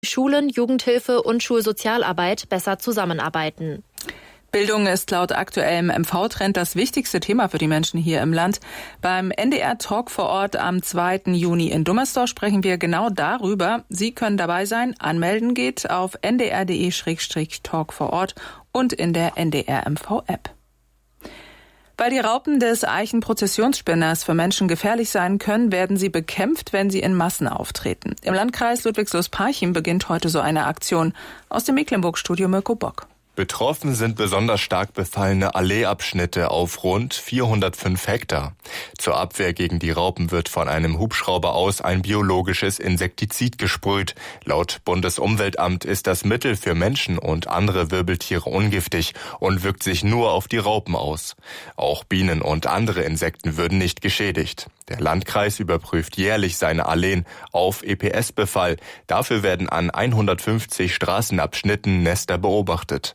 Schulen, Jugendhilfe und Schulsozialarbeit besser zusammenarbeiten. Bildung ist laut aktuellem MV-Trend das wichtigste Thema für die Menschen hier im Land. Beim NDR Talk vor Ort am 2. Juni in Dummersdorf sprechen wir genau darüber. Sie können dabei sein. Anmelden geht auf ndr.de/talk vor Ort und in der NDR MV-App. Weil die Raupen des Eichenprozessionsspinners für Menschen gefährlich sein können, werden sie bekämpft, wenn sie in Massen auftreten. Im Landkreis Ludwigslust-Parchim beginnt heute so eine Aktion. Aus dem Mecklenburg-Studio Mirko Bock. Betroffen sind besonders stark befallene Alleeabschnitte auf rund 405 Hektar. Zur Abwehr gegen die Raupen wird von einem Hubschrauber aus ein biologisches Insektizid gesprüht. Laut Bundesumweltamt ist das Mittel für Menschen und andere Wirbeltiere ungiftig und wirkt sich nur auf die Raupen aus. Auch Bienen und andere Insekten würden nicht geschädigt. Der Landkreis überprüft jährlich seine Alleen auf EPS-Befall. Dafür werden an 150 Straßenabschnitten Nester beobachtet.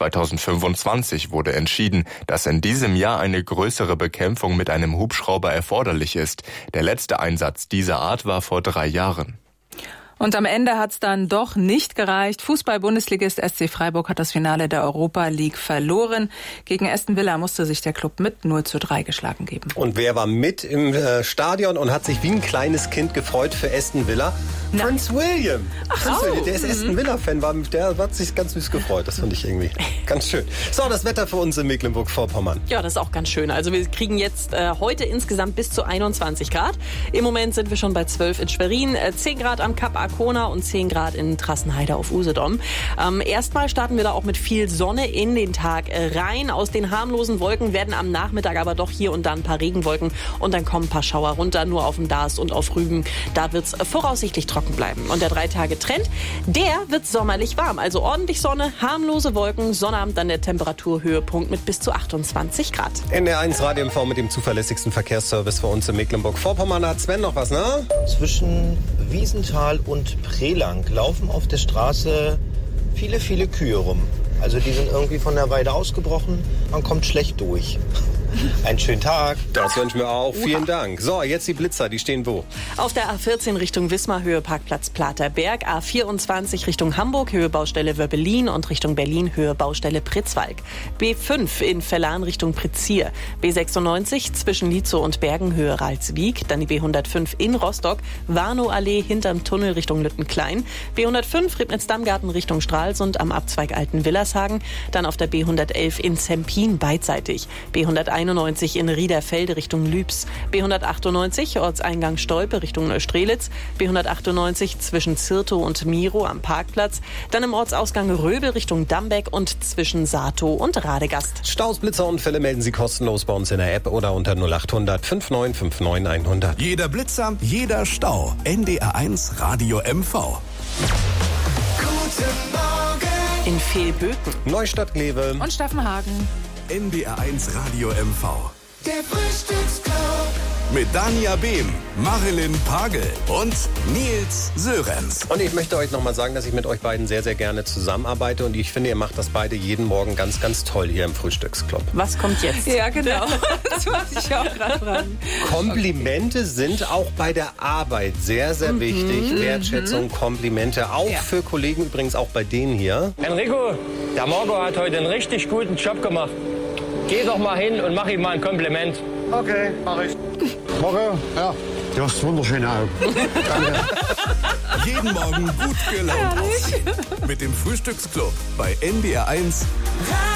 2025 wurde entschieden, dass in diesem Jahr eine größere Bekämpfung mit einem Hubschrauber erforderlich ist. Der letzte Einsatz dieser Art war vor 3 Jahren. Und am Ende hat's dann doch nicht gereicht. Fußball-Bundesligist SC Freiburg hat das Finale der Europa League verloren. Gegen Aston Villa musste sich der Club mit 0:3 geschlagen geben. Und wer war mit im Stadion und hat sich wie ein kleines Kind gefreut für Aston Villa? Prince William. Prince William, der ist Aston Villa-Fan, der hat sich ganz süß gefreut. Das fand ich irgendwie ganz schön. So, das Wetter für uns in Mecklenburg-Vorpommern. Ja, das ist auch ganz schön. Also wir kriegen jetzt heute insgesamt bis zu 21 Grad. Im Moment sind wir schon bei 12 in Schwerin, 10 Grad am Kap Arkona und 10 Grad in Trassenheide auf Usedom. Erstmal starten wir da auch mit viel Sonne in den Tag rein. Aus den harmlosen Wolken werden am Nachmittag aber doch hier und da ein paar Regenwolken und dann kommen ein paar Schauer runter, nur auf dem Darß und auf Rügen. Da wird's voraussichtlich trocken bleiben. Und der 3-Tage-Trend, der wird sommerlich warm. Also ordentlich Sonne, harmlose Wolken, Sonnabend dann der Temperaturhöhepunkt mit bis zu 28 Grad. NDR1 Radio MV mit dem zuverlässigsten Verkehrsservice für uns in Mecklenburg-Vorpommern. Hat Sven noch was, ne? Zwischen Wiesenthal und Prelang laufen auf der Straße viele, viele Kühe rum. Also die sind irgendwie von der Weide ausgebrochen, man kommt schlecht durch. Einen schönen Tag. Das wünschen wir auch. Vielen Dank. So, jetzt die Blitzer, die stehen wo? Auf der A14 Richtung Wismar, Höhe Parkplatz Platerberg. A24 Richtung Hamburg, Höhe Baustelle Wöbbelin und Richtung Berlin, Höhe Baustelle Pritzwalk. B5 in Vellan Richtung Prizier. B96 zwischen Lietzow und Bergen, Höhe Ralswiek. Dann die B105 in Rostock, Warnow-Allee hinterm Tunnel Richtung Lüttenklein. B105 Ribnitz-Dammgarten Richtung Stralsund am Abzweig Alten-Willershagen. Dann auf der B111 in Zempin beidseitig. B191 in Riederfelde Richtung Lübs. B198 Ortseingang Stolpe Richtung Neustrelitz. B198 zwischen Zirtow und Miro am Parkplatz. Dann im Ortsausgang Röbel Richtung Dambeck und zwischen Satow und Radegast. Staus, Blitzerunfälle melden Sie kostenlos bei uns in der App oder unter 0800 5959 100. Jeder Blitzer, jeder Stau. NDR1 Radio MV. Guten Morgen. In Fehlböken, Neustadt-Glewe Und Staffenhagen. NDR1 Radio MV. Der Frühstücksclub. Mit Dania Behm, Marilyn Pagel und Nils Sörenz. Und ich möchte euch nochmal sagen, dass ich mit euch beiden sehr, sehr gerne zusammenarbeite. Und ich finde, ihr macht das beide jeden Morgen ganz, ganz toll hier im Frühstücksclub. was kommt jetzt? Ja, genau. Das wollte ich auch gerade fragen. Komplimente sind auch bei der Arbeit sehr, sehr wichtig. Wertschätzung, Komplimente, auch für Kollegen, übrigens auch bei denen hier. Enrico, der Marco hat heute einen richtig guten Job gemacht. Geh doch mal hin und mach ihm mal ein Kompliment. Okay, mach ich. Marco, ja, du hast wunderschöne Augen. Danke. Jeden Morgen gut gelaunt. Mit dem Frühstücksclub bei NDR1